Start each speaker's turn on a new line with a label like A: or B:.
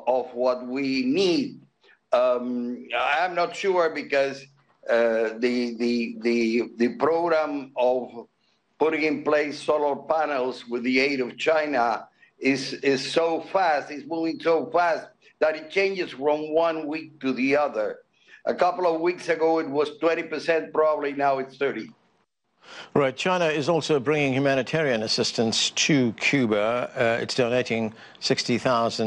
A: of what we need. I'm not sure because the program of putting in place solar panels with the aid of China is so fast, it's moving so fast that it changes from one week to the other. A couple of weeks ago, it was 20%, probably now it's 30%.
B: Right. China is also bringing humanitarian assistance to Cuba. It's donating 60,000